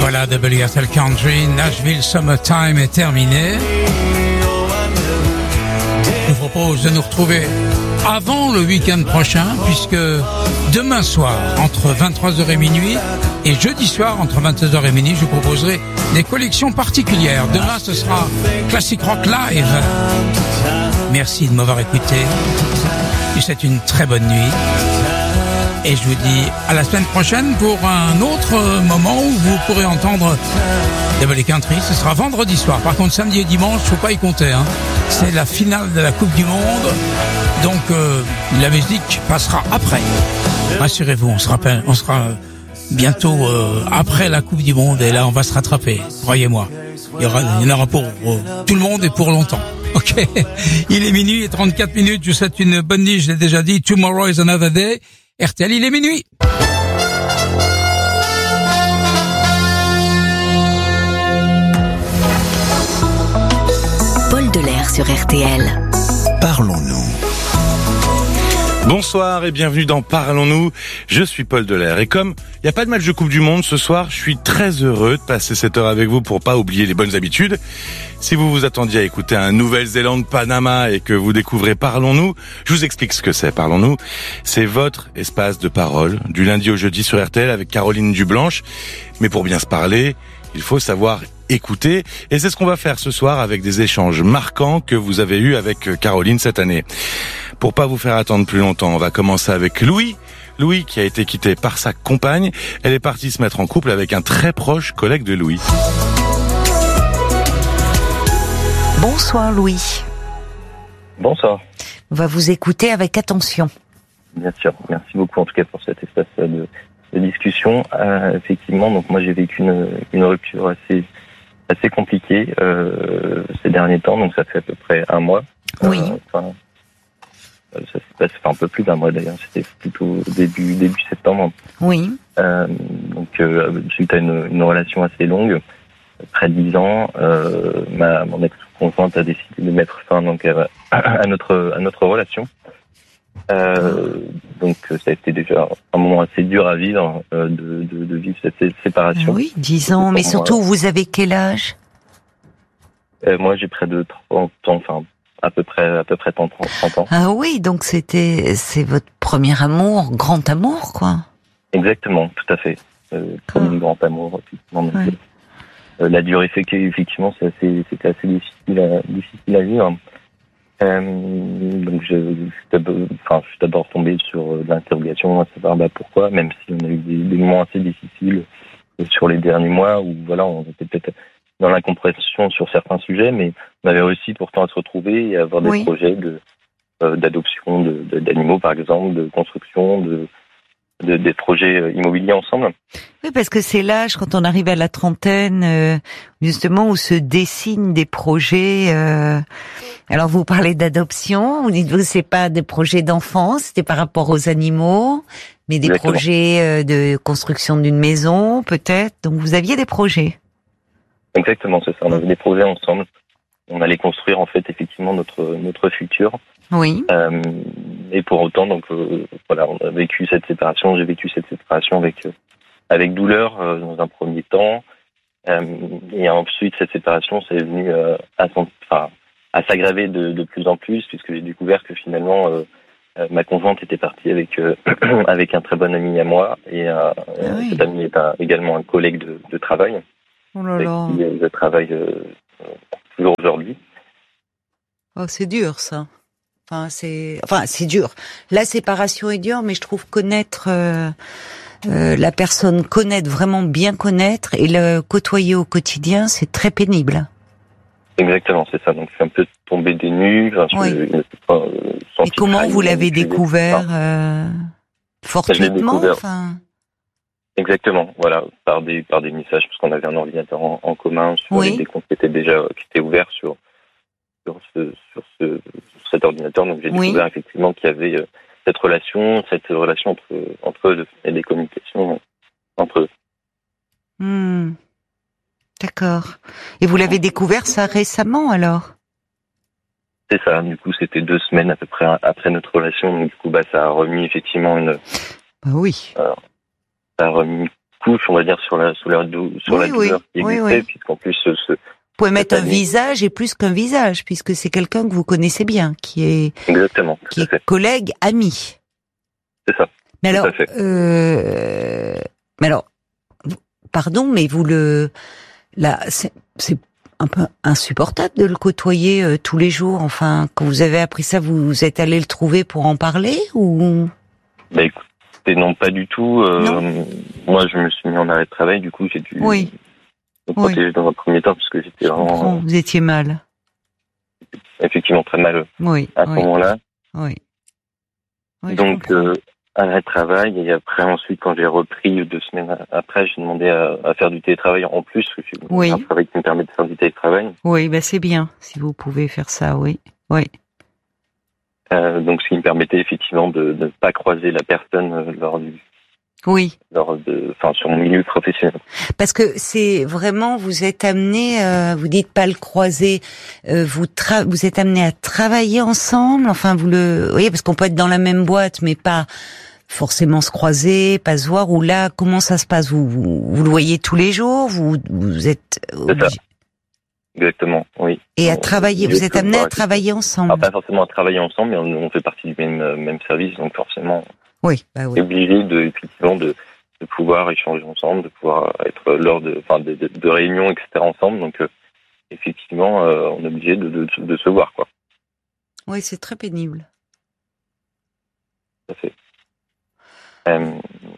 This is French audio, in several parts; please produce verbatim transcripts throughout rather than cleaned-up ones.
Voilà, W R T L Country, Nashville Summertime est terminé. Je vous propose de nous retrouver avant le week-end prochain, puisque demain soir, entre vingt-trois heures et minuit, et jeudi soir, entre vingt-deux heures et minuit, je vous proposerai des collections particulières. Demain, ce sera Classic Rock Live. Merci de m'avoir écouté. Je vous souhaite une très bonne nuit. Et je vous dis à la semaine prochaine pour un autre moment où vous pourrez entendre W Country. Ce sera vendredi soir. Par contre, samedi et dimanche, faut pas y compter, hein. C'est la finale de la Coupe du Monde. Donc, euh, la musique passera après. Rassurez-vous, on se rappelle, on sera bientôt euh, après la Coupe du Monde. Et là, on va se rattraper. Croyez-moi. Il y aura, il y en aura pour euh, tout le monde et pour longtemps. Ok. Il est minuit et trente-quatre minutes. Je vous souhaite une bonne nuit. Je l'ai déjà dit. Tomorrow is another day. R T L, il est minuit. Paul Delair sur R T L. Parlons-nous. Bonsoir et bienvenue dans Parlons-nous. Je suis Paul Delair et comme il n'y a pas de match de Coupe du Monde ce soir, je suis très heureux de passer cette heure avec vous pour pas oublier les bonnes habitudes. Si vous vous attendiez à écouter un Nouvelle-Zélande, Panama et que vous découvrez Parlons-nous, je vous explique ce que c'est Parlons-nous. C'est votre espace de parole du lundi au jeudi sur R T L avec Caroline Dublanche. Mais pour bien se parler, il faut savoir écouter et c'est ce qu'on va faire ce soir avec des échanges marquants que vous avez eus avec Caroline cette année. Pour pas vous faire attendre plus longtemps, on va commencer avec Louis. Louis qui a été quitté par sa compagne. Elle est partie se mettre en couple avec un très proche collègue de Louis. Bonsoir Louis. Bonsoir. On va vous écouter avec attention. Bien sûr. Merci beaucoup en tout cas pour cet espace de, de discussion. Euh, effectivement, donc moi j'ai vécu une, une rupture assez assez compliquée euh, ces derniers temps. Donc ça fait à peu près un mois. Oui. Euh, enfin, ça s'est passé enfin, un peu plus d'un mois d'ailleurs. C'était plutôt début début septembre. Oui. Euh, donc euh, suite à une, une relation assez longue, près de dix ans, euh, ma mon ex-conjointe a décidé de mettre fin donc à, à notre à notre relation. Euh, donc ça a été déjà un moment assez dur à vivre euh, de, de de vivre cette séparation. Oui, dix ans, mais surtout vous avez quel âge? euh, Moi j'ai près de trente ans, enfin à peu près à peu près trente ans. Ah oui, donc c'était c'est votre premier amour, grand amour quoi. Exactement, tout à fait. Euh, premier grand amour, effectivement. Donc, ouais. euh, la durée fait qu'effectivement c'est assez, c'était assez difficile à, difficile à vivre. Euh, donc je, je, enfin, je suis d'abord tombé sur euh, l'interrogation à savoir bah, pourquoi, même si on a eu des, des moments assez difficiles euh, sur les derniers mois où voilà on était peut-être dans l'incompréhension sur certains sujets, mais on avait réussi pourtant à se retrouver et à avoir des oui. projets de euh, d'adoption de, de, d'animaux par exemple, de construction, de De, des projets immobiliers ensemble. Oui, parce que c'est l'âge, quand on arrive à la trentaine, euh, justement, où se dessinent des projets. Euh... Alors, vous parlez d'adoption, vous dites que c'est pas des projets d'enfance, c'était par rapport aux animaux, mais des Exactement. projets euh, de construction d'une maison, peut-être. Donc, vous aviez des projets. Exactement, c'est ça. On avait des projets ensemble. On allait construire, en fait, effectivement, notre notre futur. Oui. Euh, et pour autant, donc euh, voilà, on a vécu cette séparation. J'ai vécu cette séparation avec euh, avec douleur euh, dans un premier temps, euh, et ensuite cette séparation, c'est venu euh, à enfin à s'aggraver de, de plus en plus, puisque j'ai découvert que finalement euh, euh, ma conjointe était partie avec euh, avec un très bon ami à moi, et euh, ah oui. cet ami est un, également un collègue de, de travail. Oh là là. Avec qui je travaille euh, toujours aujourd'hui. Oh, c'est dur ça. Enfin, c'est, enfin, c'est dur. La séparation est dure, mais je trouve connaître euh, euh, la personne, connaître vraiment bien connaître et le côtoyer au quotidien, c'est très pénible. Exactement, c'est ça. Donc, je suis un peu tombé des nues. Oui. Je, euh, et comment vous l'avez découvert euh, fortuitement, enfin. Exactement, voilà, par des par des messages, parce qu'on avait un ordinateur en, en commun sur oui. des comptes qui étaient déjà qui étaient ouverts sur sur ce sur ce sur cet ordinateur. Donc j'ai oui. découvert effectivement qu'il y avait euh, cette relation, cette relation entre entre eux et des communications entre eux. Hmm. D'accord. Et vous l'avez découvert ça récemment alors? C'est ça. Du coup, c'était deux semaines à peu près après notre relation. Donc du coup, bah ça a remis effectivement une. Bah oui. Euh, ça a remis couche, on va dire, sur la sur la, dou- sur Oui, la douleur oui, qui oui, existait, oui. puisqu'en plus ce, ce- Vous pouvez mettre un ami- visage et plus qu'un visage, puisque c'est quelqu'un que vous connaissez bien, qui est, exactement, tout qui à est fait, collègue, ami. c'est ça. Mais Tout alors, à fait. euh, mais alors, vous- pardon, mais vous le, là, c'est, c'est un peu insupportable de le côtoyer euh, tous les jours. Enfin, quand vous avez appris ça, vous, vous êtes allé le trouver pour en parler ou? Bah écoutez, non, pas du tout. Euh, Non. moi, je me suis mis en arrêt de travail, du coup, j'ai dû Oui. me protéger dans un premier temps, parce que j'étais Je vraiment, comprends, euh, vous étiez mal. effectivement, très mal Oui. à ce oui, moment-là. oui. Oui, je Donc, comprends. euh, arrêt de travail, et après, ensuite, quand j'ai repris deux semaines après, j'ai demandé à, à faire du télétravail en plus, parce que j'ai Oui. un travail qui me permet de faire du télétravail. Oui, ben c'est bien si vous pouvez faire ça. Oui. Oui. Euh, donc, ce qui me permettait effectivement de ne pas croiser la personne euh, lors du, Oui. lors de, enfin, sur mon milieu professionnel. Parce que c'est vraiment, vous êtes amené, euh, vous dites pas le croiser, euh, vous tra- vous êtes amené à travailler ensemble. Enfin, vous le, oui, parce qu'on peut être dans la même boîte, mais pas forcément se croiser, pas se voir. Ou là, comment ça se passe vous, vous, vous le voyez tous les jours, vous, vous êtes obligé- Exactement, oui. et à On- travailler. on- Vous êtes amené à voilà, travailler ensemble. Ah, pas forcément à travailler ensemble, mais on, on fait partie du même, euh, même service, donc forcément, Oui, bah on oui. est obligé de, effectivement, de, de pouvoir échanger ensemble, de pouvoir être lors de, enfin, de, de, de réunions, et cetera ensemble. Donc, euh, effectivement, euh, on est obligé de, de, de se voir, quoi. Oui, c'est très pénible. Tout à fait. Euh,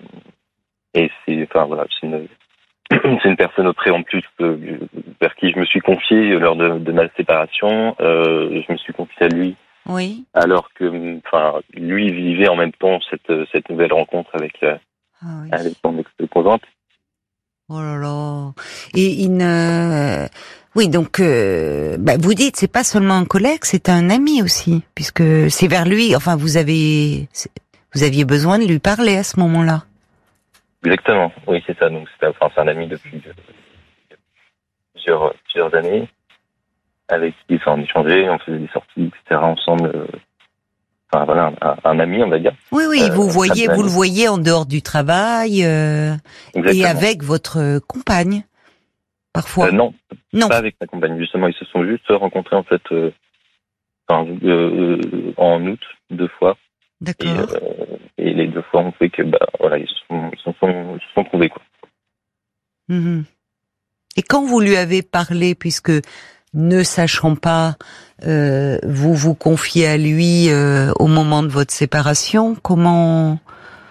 et c'est, enfin, voilà, c'est une, c'est une personne auprès en plus euh, vers qui je me suis confié lors de, de ma séparation. Euh, je me suis confié à lui Oui. alors que, enfin, lui vivait en même temps cette cette nouvelle rencontre avec euh, Ah oui. avec son ex-conjointe. Oh là là. Et il ne... Oui, donc euh, bah, vous dites c'est pas seulement un collègue, c'est un ami aussi, puisque c'est vers lui. Enfin, vous avez c'est- vous aviez besoin de lui parler à ce moment-là. Exactement. Oui, c'est ça. Donc c'est enfin c'est un ami depuis euh, plusieurs plusieurs années avec qui, enfin, on échangeait, on faisait des sorties, et cetera ensemble. euh, Enfin voilà, un, un ami, on va dire. Oui, oui. Euh, vous voyez, très vous le ami. voyez en dehors du travail euh, et Exactement. avec votre compagne parfois. Euh, non, non. pas avec ma compagne. Justement, ils se sont juste rencontrés en fait, euh, enfin, euh, euh, en août deux fois. Et, D'accord. euh, et les deux fois ont fait que bah voilà, ils se sont, ils se sont, ils se sont trouvés, quoi. Mhm. Et quand vous lui avez parlé, puisque ne sachant pas, euh, vous vous confiez à lui euh, au moment de votre séparation, comment,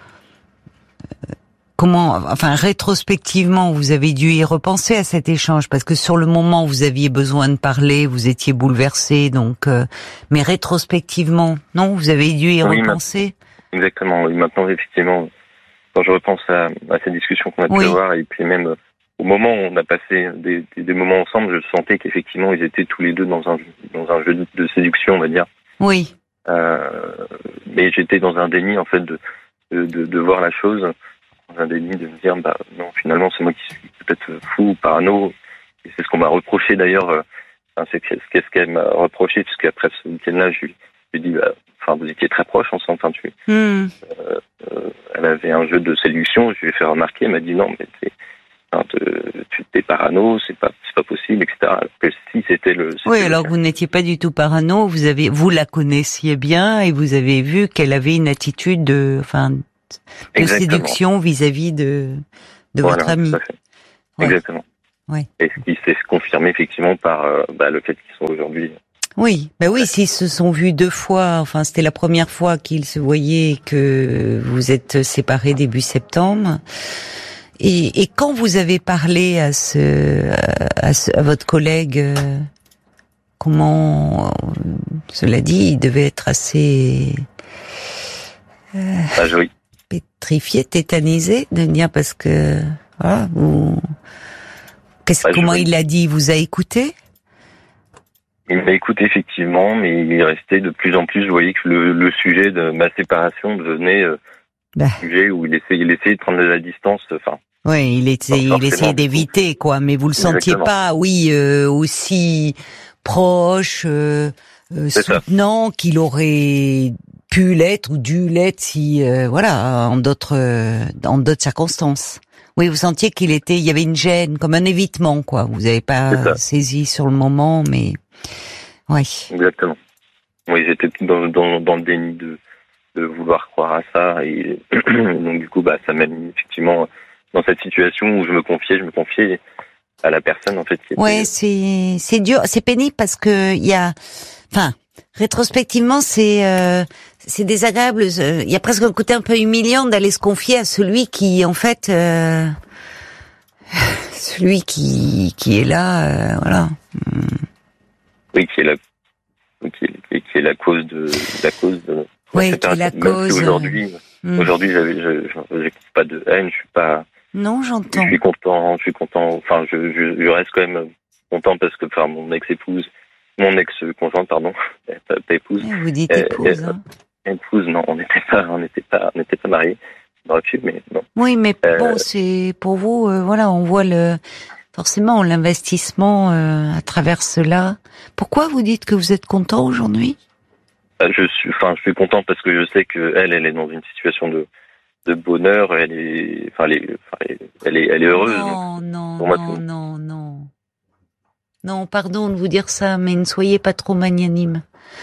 euh, comment, enfin rétrospectivement, vous avez dû y repenser à cet échange, parce que sur le moment vous aviez besoin de parler, vous étiez bouleversé, donc, euh, mais rétrospectivement, non, vous avez dû y Oui, repenser. Exactement. Oui. Maintenant, effectivement, quand je repense à, à ces discussions qu'on a Oui. pu avoir, et puis même euh, au moment où on a passé des, des, des moments ensemble, je sentais qu'effectivement, ils étaient tous les deux dans un dans un jeu de, de séduction, on va dire. Oui. Euh, mais j'étais dans un déni en fait de de, de, de voir la chose, dans un déni de me dire bah non, finalement c'est moi qui suis peut-être fou ou parano. Et c'est ce qu'on m'a reproché d'ailleurs. Euh, enfin, c'est qu'est-ce qu'elle m'a reproché, puisque après ce week-end-là, je lui ai dit bah, enfin vous étiez très proches ensemble. Enfin, tu, Hmm. euh, euh, elle avait un jeu de séduction. Je lui ai fait remarquer. Elle m'a dit non, mais t'es, enfin, te- tu t'es parano, c'est pas c'est pas possible, et cetera. Alors que si c'était le c'était Oui, le alors cas. vous n'étiez pas du tout parano, vous avez, vous la connaissiez bien et vous avez vu qu'elle avait une attitude de, enfin, de Exactement. séduction vis-à-vis de, de Voilà, votre ami. tout à fait. Ouais. Exactement. Ouais. Et ce qui s'est confirmé effectivement par euh, bah, le fait qu'ils sont aujourd'hui. Oui, ben oui, s'ils se sont vus deux fois, enfin, c'était la première fois qu'ils se voyaient et que vous êtes séparés début septembre. Et, et quand vous avez parlé à ce, à, ce, à votre collègue, euh, comment, euh, cela dit, il devait être assez euh, Ah, oui. pétrifié, tétanisé de dire parce que voilà, vous, qu'est-ce, Ah, comment oui. il l'a dit, il vous a écouté? Il m'a écouté effectivement, mais il est resté de plus en plus. Je voyais que le, le sujet de ma séparation devenait euh, Bah. un sujet où il essayait, il essayait de prendre de la distance. Enfin, Oui, il était, Pas il essayait forcément, d'éviter quoi, mais vous le sentiez Exactement. pas, oui, euh, aussi proche, euh, euh, C'est ça. soutenant qu'il aurait pu l'être ou dû l'être si, euh, voilà, en d'autres, euh, en d'autres circonstances. Oui, vous sentiez qu'il était, il y avait une gêne, comme un évitement, quoi. Vous n'avez pas saisi sur le moment, mais oui. Exactement. Oui, j'étais dans, dans, dans le déni de, de vouloir croire à ça, et donc du coup, bah, ça m'a mis effectivement dans cette situation où je me confiais, je me confiais à la personne en fait. Qui était... Ouais, c'est c'est dur, c'est pénible parce que il y a, enfin, rétrospectivement, c'est euh, c'est désagréable. Il y a presque un côté un peu humiliant d'aller se confier à celui qui, en fait, euh, celui qui qui est là, euh, voilà. Oui, qui est la qui est, qui est la cause de la cause de. Oui, qui est la Même cause. Si aujourd'hui, euh... aujourd'hui, j'avais, je, je, j'ai pas de haine, je suis pas. Non, j'entends. Je suis content, je suis content. Enfin, je, je, je reste quand même content parce que, enfin, mon ex-épouse, mon ex-conjointe, pardon, pas, pas épouse. Et vous dites épouse, euh, hein. Épouse, non, on n'était pas, on n'était pas, on n'était pas mariés. Mais non. Oui, mais euh, bon, c'est pour vous, euh, voilà, on voit le forcément l'investissement euh, à travers cela. Pourquoi vous dites que vous êtes content aujourd'hui? Je suis, enfin, je suis content parce que je sais que elle, elle est dans une situation de de bonheur, elle est, enfin, elle est, enfin, elle est, elle est heureuse. Non, donc, non, pour moi, non, non, non. Non, pardon de vous dire ça, mais ne soyez pas trop magnanime.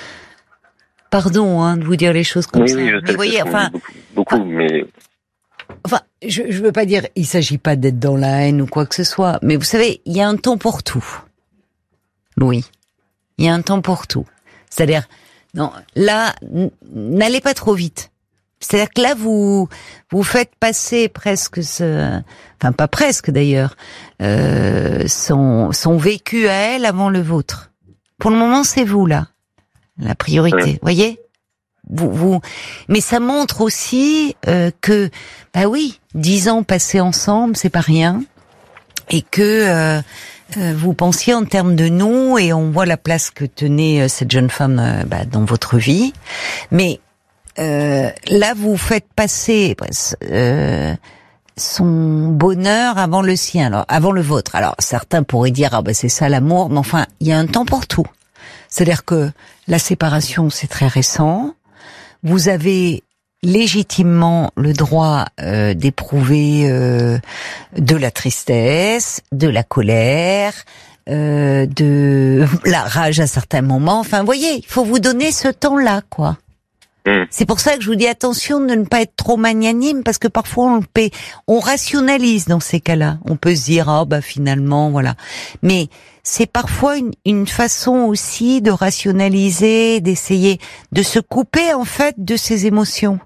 Pardon, hein, de vous dire les choses comme oui, ça. Oui, je mais sais, voyez, enfin, beaucoup, beaucoup enfin, mais enfin, je, je veux pas dire, il s'agit pas d'être dans la haine ou quoi que ce soit, mais vous savez, il y a un temps pour tout. Louis, il y a un temps pour tout. C'est-à-dire, non, là, n'allez pas trop vite. C'est-à-dire que là, vous vous faites passer presque ce, enfin pas presque d'ailleurs, euh, son son vécu à elle avant le vôtre. Pour le moment, c'est vous là, la priorité. Ouais. Voyez, vous vous, mais ça montre aussi euh, que, bah oui, dix ans passés ensemble, c'est pas rien, et que euh, euh, vous pensiez en termes de nous, et on voit la place que tenait euh, cette jeune femme euh, bah, dans votre vie, mais Euh, là, vous faites passer euh, son bonheur avant le sien, alors avant le vôtre. Alors certains pourraient dire ah ben c'est ça l'amour, mais enfin il y a un temps pour tout. C'est-à-dire que la séparation c'est très récent. Vous avez légitimement le droit euh, d'éprouver euh, de la tristesse, de la colère, euh, de la rage à certains moments. Enfin, vous voyez, il faut vous donner ce temps-là, quoi. C'est pour ça que je vous dis attention de ne pas être trop magnanime, parce que parfois on le paie, on rationalise dans ces cas-là. On peut se dire ah oh, bah finalement voilà, mais c'est parfois une, une façon aussi de rationaliser, d'essayer de se couper en fait de ses émotions.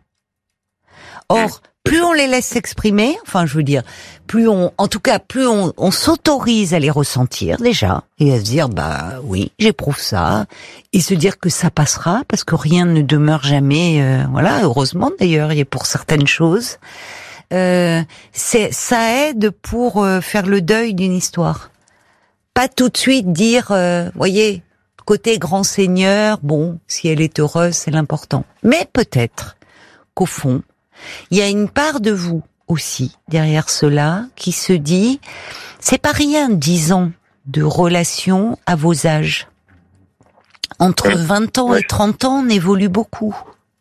Or, plus on les laisse s'exprimer, enfin je veux dire, plus on, en tout cas, plus on, on s'autorise à les ressentir déjà, et à se dire bah oui, j'éprouve ça, et se dire que ça passera, parce que rien ne demeure jamais, euh, voilà, heureusement d'ailleurs, il y a pour certaines choses, euh, c'est ça aide pour euh, faire le deuil d'une histoire. Pas tout de suite dire, euh, voyez, côté grand seigneur, bon, si elle est heureuse, c'est l'important. Mais peut-être qu'au fond, il y a une part de vous aussi derrière cela qui se dit c'est pas rien dix ans de relation à vos âges. Entre vingt ans et trente ans, on évolue beaucoup.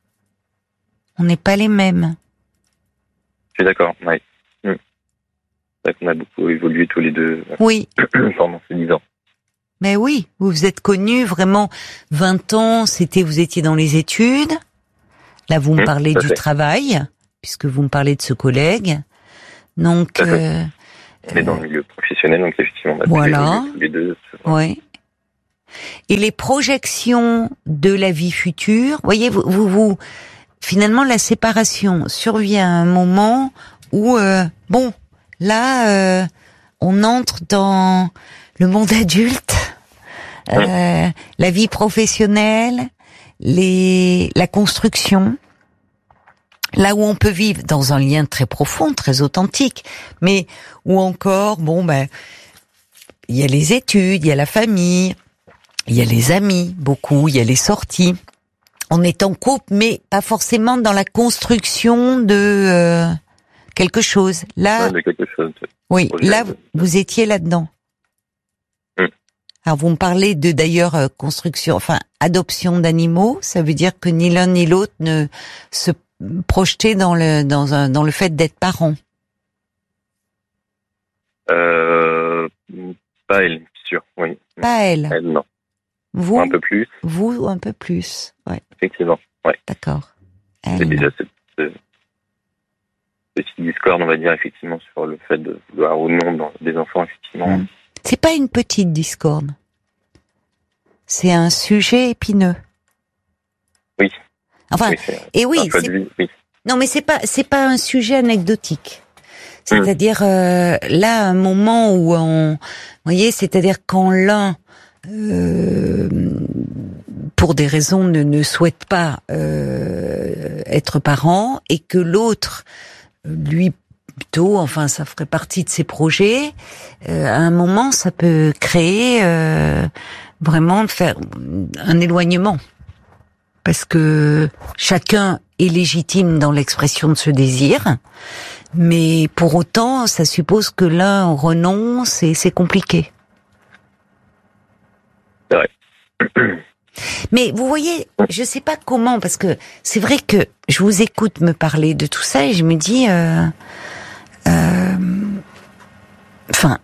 On n'est pas les mêmes. Je suis d'accord, oui. Mmh. C'est vrai qu'on a beaucoup évolué tous les deux oui. pendant ces dix ans. Mais oui, vous vous êtes connus vraiment vingt ans, c'était vous étiez dans les études. Là, vous me parlez mmh, du fait. travail, puisque vous me parlez de ce collègue. Donc, euh, mais dans le milieu professionnel, donc effectivement, on a voilà. tous les deux. Oui. Et les projections de la vie future, voyez, vous, vous, vous, finalement, la séparation survient à un moment où, euh, bon, là, euh, on entre dans le monde adulte, euh, mmh. la vie professionnelle. Les, la construction, là où on peut vivre dans un lien très profond, très authentique, mais où encore, bon ben, il y a les études, il y a la famille, il y a les amis, beaucoup, il y a les sorties. On est en couple, mais pas forcément dans la construction de euh, quelque chose. Là, ouais, de quelque chose. Oui, là, vous, vous étiez là-dedans. Alors vous me parlez de d'ailleurs euh, construction, enfin adoption d'animaux, ça veut dire que ni l'un ni l'autre ne se projetaient dans le dans un dans le fait d'être parents. Pas elle, sûr, oui. Pas elle. Elle, non. Vous, un peu plus. Vous, un peu plus. Ouais. Effectivement, ouais. D'accord. Elle, C'est non. déjà cette, ce petit discorde, on va dire, effectivement, sur le fait de vouloir ou non dans des enfants, effectivement. Mm. C'est pas une petite discorde. C'est un sujet épineux. Oui. Enfin, Oui, c'est et oui, un choix c'est, de vie, oui. non, mais c'est pas, c'est pas un sujet anecdotique. C'est-à-dire euh, là, un moment où on, vous voyez, c'est-à-dire quand l'un, euh, pour des raisons, ne, ne souhaite pas euh, être parent, et que l'autre, lui, plutôt, enfin, ça ferait partie de ses projets. Euh, à un moment, ça peut créer euh, vraiment faire un éloignement, parce que chacun est légitime dans l'expression de ce désir. Mais pour autant, ça suppose que l'un renonce et c'est compliqué. C'est vrai. Mais vous voyez, je sais pas comment, parce que c'est vrai que je vous écoute me parler de tout ça et je me dis, euh, euh, enfin,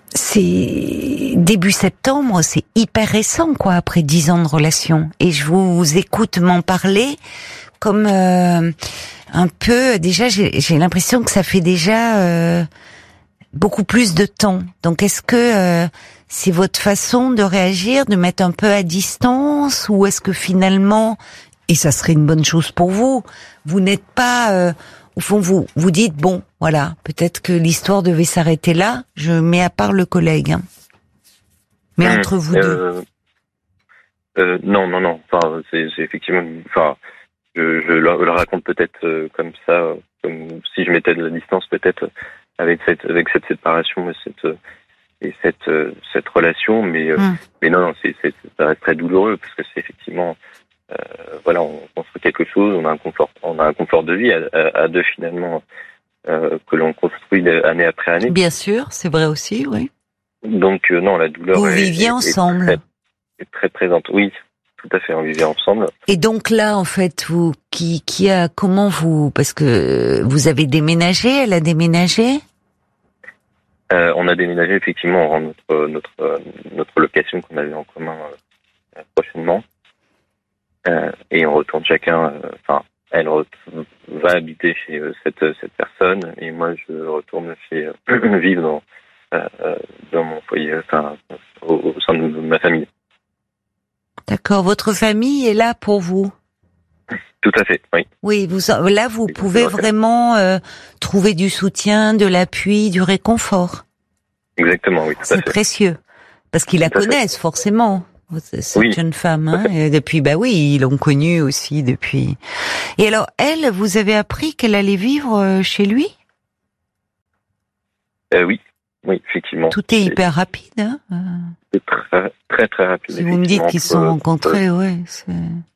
c'est début septembre, c'est hyper récent, quoi, après dix ans de relation. Et je vous écoute m'en parler comme euh, un peu. Déjà, j'ai, j'ai l'impression que ça fait déjà euh, beaucoup plus de temps. Donc, est-ce que euh, c'est votre façon de réagir, de mettre un peu à distance, ou est-ce que finalement, et ça serait une bonne chose pour vous, vous n'êtes pas, euh, au fond, vous vous dites bon, voilà, peut-être que l'histoire devait s'arrêter là. Je mets à part le collègue, hein. Mais Mmh, entre vous euh, deux. Euh, non, non, non. Enfin, c'est, c'est effectivement. Enfin, je, je le, le raconte peut-être euh, comme ça, euh, comme si je mettais de la distance, peut-être euh, avec cette, avec cette séparation et cette euh, et cette euh, cette relation, mais euh, Mm. mais non, non, c'est, c'est ça reste très douloureux parce que c'est effectivement, euh, voilà, on construit quelque chose, on a un confort, on a un confort de vie à, à, à deux finalement euh, que l'on construit année après année. Bien sûr, c'est vrai aussi, oui. Donc euh, non, la douleur. Vous est, viviez est, ensemble. Est très, est très présente. Oui, tout à fait, on vivait ensemble. Et donc là, en fait, vous, qui, qui a, comment vous, parce que vous avez déménagé, elle a déménagé? Euh, on a déménagé effectivement, on rend notre notre euh, notre location qu'on avait en commun euh, prochainement, euh, et on retourne chacun. Enfin, euh, elle ret- va habiter chez euh, cette cette personne, et moi je retourne chez euh, vivre dans euh, dans mon foyer, enfin au, au sein de ma famille. D'accord. Votre famille est là pour vous? Tout à fait, oui. Oui, vous, là, vous Oui, pouvez tout à fait. vraiment euh, trouver du soutien, de l'appui, du réconfort. Exactement, oui, tout à C'est fait. précieux. Parce qu'ils la Tout à fait. connaissent, forcément, cette Oui. jeune femme. Hein, et depuis, bah oui, ils l'ont connue aussi depuis. Et alors, elle, vous avez appris qu'elle allait vivre euh, chez lui? Euh, oui, oui, effectivement. Tout est hyper rapide, hein. euh. C'est très, très, très rapide. Si vous me dites qu'ils se sont rencontrés, ouais, c'est...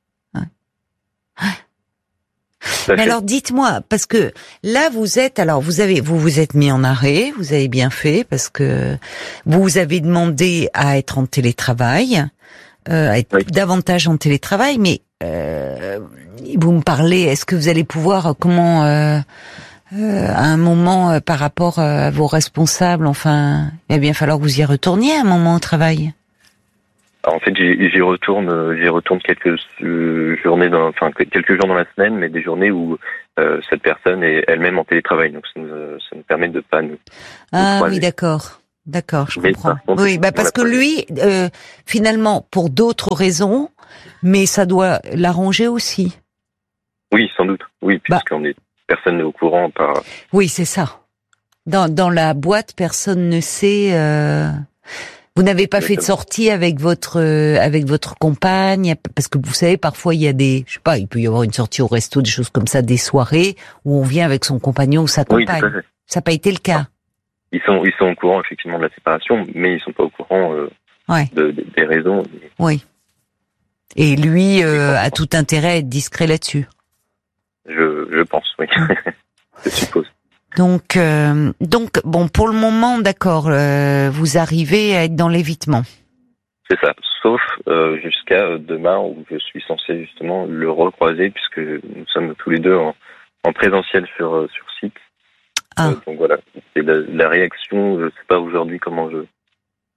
Mais alors, dites-moi, parce que là, vous êtes, alors, vous avez, vous vous êtes mis en arrêt, vous avez bien fait, parce que vous avez demandé à être en télétravail, euh, à être Oui. davantage en télétravail, mais euh, vous me parlez, est-ce que vous allez pouvoir, comment, euh, euh, à un moment, euh, par rapport à vos responsables, enfin, il va bien falloir que vous y retourniez à un moment au travail. En fait, j'y, j'y retourne, euh, j'y retourne quelques euh, journées, dans, enfin quelques jours dans la semaine, mais des journées où euh, cette personne est elle-même en télétravail, donc ça nous, ça nous permet de pas nous. Ah croiser. oui, d'accord, d'accord, je Mais comprends. par contre, Oui, bah parce que on l'a lui, euh, finalement, pour d'autres raisons, mais ça doit l'arranger aussi. Oui, sans doute. Oui, Bah. puisqu'on est personne n'est au courant par. Oui, c'est ça. Dans dans la boîte, personne ne sait. Euh... Vous n'avez pas fait de sortie avec votre euh, avec votre compagne, parce que vous savez, parfois il y a des, je sais pas, il peut y avoir une sortie au resto, des choses comme ça, des soirées où on vient avec son compagnon ou sa Oui, tout compagne. à fait. Ça n'a pas été le cas. Ils sont, ils sont au courant effectivement de la séparation, mais ils sont pas au courant euh, Ouais. de, de- des raisons. Oui. Et lui euh, a tout intérêt à être discret là-dessus. Je, je pense, oui. Je suppose. Donc, euh, donc, bon, pour le moment, d'accord, euh, vous arrivez à être dans l'évitement. C'est ça. Sauf euh, jusqu'à demain où je suis censé justement le recroiser, puisque nous sommes tous les deux en, en présentiel sur euh, sur site. Ah. Euh, donc voilà. Et la, la réaction, je sais pas aujourd'hui comment je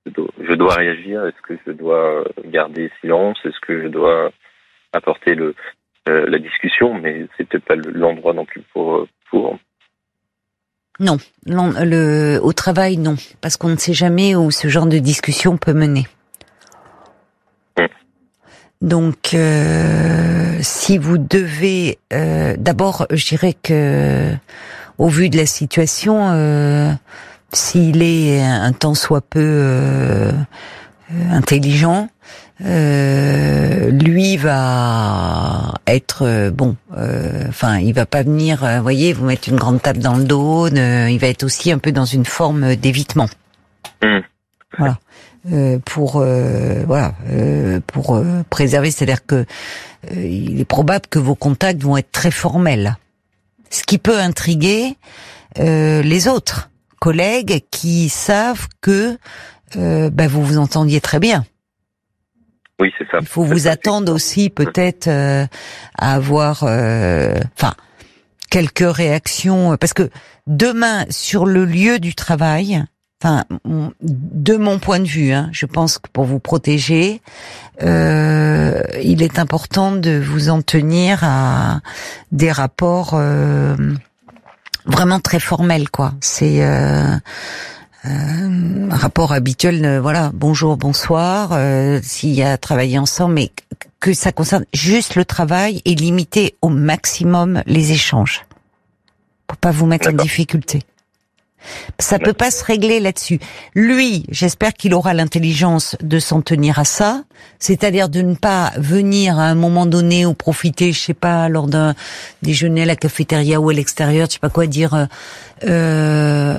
je dois, je dois réagir? Est-ce que je dois garder silence? Est-ce que je dois apporter le, euh, la discussion? Mais c'est peut-être pas l'endroit non plus pour... pour... Non, le, au travail, non. Parce qu'on ne sait jamais où ce genre de discussion peut mener. Mmh. Donc, euh, si vous devez... Euh, d'abord, je dirais que, au vu de la situation, euh, s'il est un tant soit peu euh, intelligent, euh, lui va être euh, bon. Enfin, euh, il va pas venir, vous euh, voyez, vous mettre une grande tape dans le dos. Euh, il va être aussi un peu dans une forme d'évitement. Mmh. Voilà. Euh, pour euh, voilà euh, pour euh, préserver, c'est-à-dire que euh, il est probable que vos contacts vont être très formels, ce qui peut intriguer euh, les autres collègues qui savent que euh, bah, vous vous entendiez très bien. Oui, c'est ça. Il faut vous attendre aussi peut-être euh, à avoir euh, enfin quelques réactions, parce que demain sur le lieu du travail, enfin, de mon point de vue, hein, je pense que pour vous protéger, euh, il est important de vous en tenir à des rapports euh, vraiment très formels, quoi. C'est euh, euh, un rapport habituel, euh, voilà, bonjour, bonsoir, euh, s'il y a travaillé ensemble, mais que ça concerne juste le travail et limiter au maximum les échanges, pour pas vous mettre en difficulté. Ça peut pas se régler là-dessus. Lui, j'espère qu'il aura l'intelligence de s'en tenir à ça, c'est-à-dire de ne pas venir à un moment donné ou profiter, je sais pas, lors d'un déjeuner à la cafétéria ou à l'extérieur, je sais pas quoi dire, euh,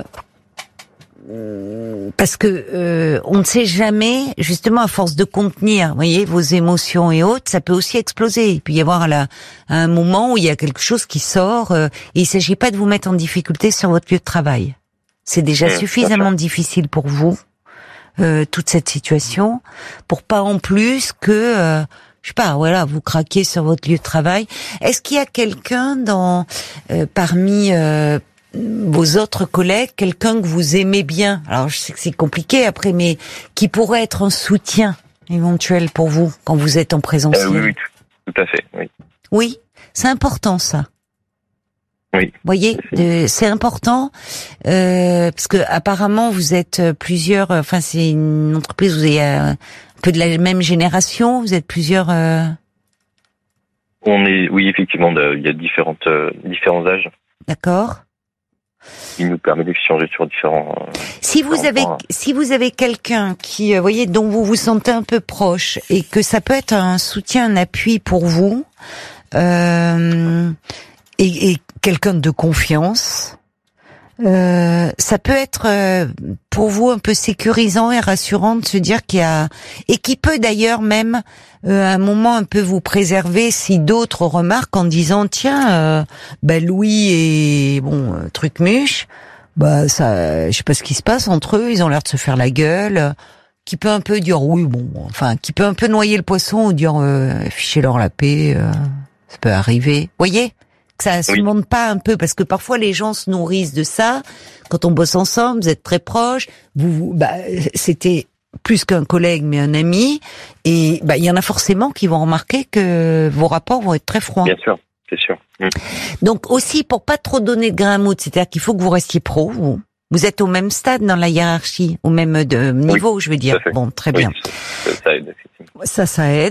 parce que euh, on ne sait jamais, justement, à force de contenir, vous voyez, vos émotions et autres, ça peut aussi exploser. Il peut y avoir là un moment où il y a quelque chose qui sort, euh, et il s'agit pas de vous mettre en difficulté sur votre lieu de travail. C'est déjà suffisamment difficile pour vous, euh, toute cette situation, pour pas en plus que, euh, je sais pas, voilà, vous craquez sur votre lieu de travail. Est-ce qu'il y a quelqu'un dans, euh, parmi euh, vos autres collègues, quelqu'un que vous aimez bien? Alors je sais que c'est compliqué après, mais qui pourrait être un soutien éventuel pour vous quand vous êtes en présentiel? euh, Oui, oui, tout à fait. Oui, oui, c'est important ça. Oui. Vous voyez, de, c'est important euh, parce que apparemment vous êtes plusieurs. Enfin, c'est une entreprise où vous avez un peu de la même génération. Vous êtes plusieurs. Euh... On est, oui, effectivement, de, il y a différentes, euh, différents âges. D'accord. Il nous permet d'échanger sur différents. Euh, si vous différents avez, points. si vous avez quelqu'un qui, vous voyez, dont vous vous sentez un peu proche et que ça peut être un soutien, un appui pour vous. Euh, Et, et quelqu'un de confiance, euh, ça peut être euh, pour vous un peu sécurisant et rassurant de se dire qu'il y a, et qui peut d'ailleurs même euh, à un moment un peu vous préserver si d'autres remarquent en disant tiens, euh, bah Louis et bon euh, Trucmuche, bah ça, je sais pas ce qui se passe entre eux, ils ont l'air de se faire la gueule. Qui peut un peu dire oui bon, enfin qui peut un peu noyer le poisson ou dire euh, fichez-leur la paix, euh, ça peut arriver, voyez. Que ça se Oui. monte pas un peu, parce que parfois les gens se nourrissent de ça. Quand on bosse ensemble, vous êtes très proches, vous, vous bah, c'était plus qu'un collègue mais un ami, et bah il y en a forcément qui vont remarquer que vos rapports vont être très froids. Bien sûr, c'est sûr. Mmh. Donc aussi pour pas trop donner de grain à moudre, c'est-à-dire qu'il faut que vous restiez pro. Vous, vous êtes au même stade dans la hiérarchie, au même de niveau, Oui, je veux dire. tout à fait. Bon, très Oui, bien. ça, ça aide effectivement. Ça, ça aide.